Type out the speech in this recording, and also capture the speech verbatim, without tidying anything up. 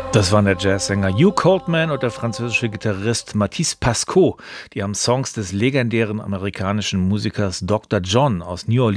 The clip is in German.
Das waren der Jazzsänger Hugh Coltman und der französische Gitarrist Mathis Pascot. Die haben Songs des legendären amerikanischen Musikers Doktor John aus New Orleans